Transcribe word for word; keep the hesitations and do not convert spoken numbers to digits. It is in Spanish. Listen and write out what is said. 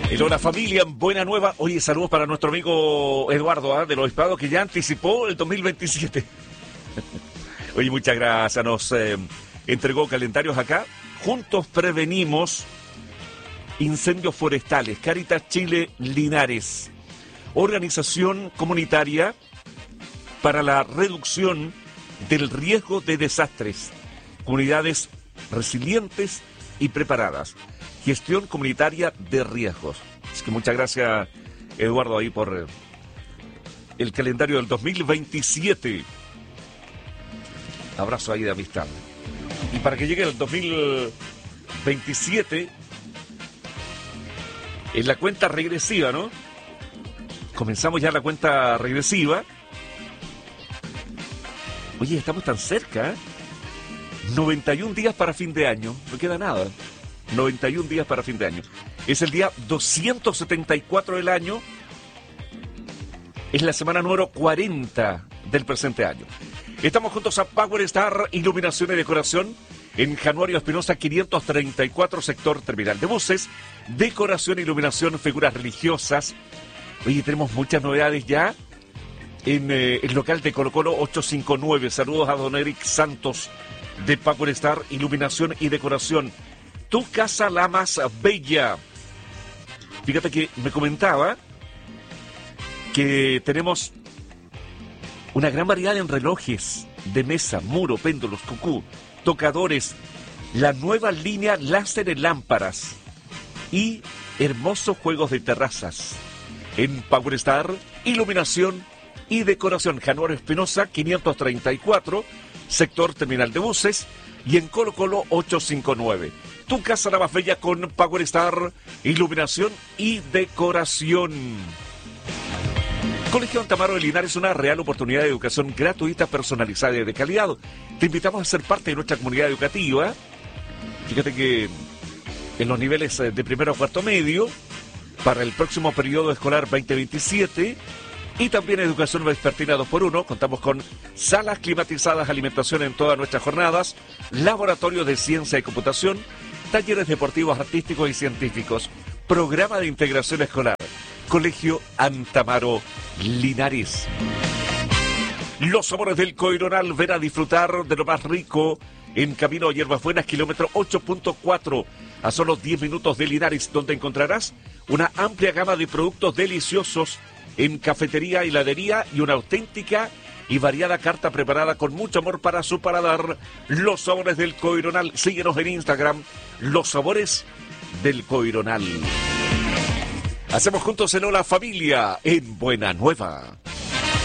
El Hola Familia, buena nueva. Oye, saludos para nuestro amigo Eduardo, ¿eh? de los Hispados, que ya anticipó el dos mil veintisiete. Oye, muchas gracias. Nos eh, entregó calendarios acá. Juntos prevenimos incendios forestales. Cáritas Chile Linares. Organización comunitaria para la reducción del riesgo de desastres. Comunidades resilientes y preparadas. Gestión comunitaria de riesgos. Así que muchas gracias, Eduardo, ahí por el calendario del dos mil veintisiete. Abrazo ahí de amistad. Y para que llegue el dos mil veintisiete, en la cuenta regresiva, ¿no? Comenzamos ya la cuenta regresiva. Oye, estamos tan cerca, ¿eh? noventa y un días para fin de año. No queda nada. noventa y un días para fin de año. Es el día doscientos setenta y cuatro del año. Es la semana número cuarenta del presente año. Estamos juntos a Power Star Iluminación y Decoración en Januario Espinosa quinientos treinta y cuatro, sector terminal de buses. Decoración, iluminación, figuras religiosas. Oye, tenemos muchas novedades ya en eh, el local de Colo Colo ochocientos cincuenta y nueve. Saludos a don Eric Santos de Power Star Iluminación y Decoración. Tu casa la más bella. Fíjate que me comentaba que tenemos una gran variedad en relojes de mesa, muro, péndulos, cucú, tocadores, la nueva línea láser en lámparas y hermosos juegos de terrazas. En Power Star, iluminación y decoración. Januario Espinosa, quinientos treinta y cuatro, sector terminal de buses, y en Colo Colo ochocientos cincuenta y nueve. Tu casa la más bella con Power Star, iluminación y decoración. Colegio Antamaro de Linares, una real oportunidad de educación gratuita, personalizada y de calidad. Te invitamos a ser parte de nuestra comunidad educativa. Fíjate que en los niveles de primero a cuarto medio, para el próximo periodo escolar veinte veintisiete, y también educación vespertina dos por uno, contamos con salas climatizadas, alimentación en todas nuestras jornadas, laboratorio de ciencia y computación, talleres deportivos, artísticos y científicos, programa de integración escolar. Colegio Antamaro Linares. Los sabores del Coironal, ven a disfrutar de lo más rico en Camino a Hierbas Buenas, kilómetro ocho punto cuatro, a solo diez minutos de Linares, donde encontrarás una amplia gama de productos deliciosos en cafetería, heladería y una auténtica y variada carta preparada con mucho amor para su paladar. Los sabores del Coironal. Síguenos en Instagram, Los Sabores del Coironal. Hacemos juntos el Hola Familia en Buena Nueva.